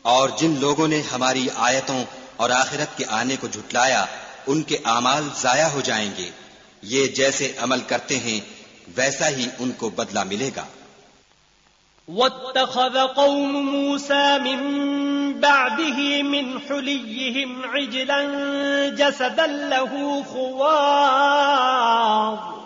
और जिन लोगों ने हमारी आयतों और आखिरत के आने को झुटलाया उनके आमाल जाया हो जाएंगे। ये जैसे अमल करते हैं वैसा ही उनको बदला मिलेगा। वत्तखज़ कौम मूसा मिन बअदिही मिन हुलिय्यिहिम इजलन जसदन लहू खुवार